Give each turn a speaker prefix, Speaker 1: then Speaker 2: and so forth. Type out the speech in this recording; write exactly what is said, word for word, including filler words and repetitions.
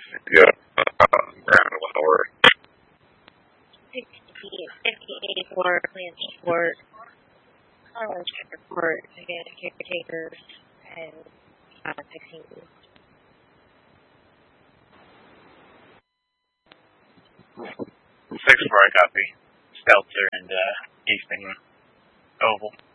Speaker 1: Yeah, uh, ground lower.
Speaker 2: sixty, fifty eighty-four, plan support. Harlan check report again, caretakers, and uh, sixteen.
Speaker 3: Six four, I copy. Stelter and uh, Easton Oval.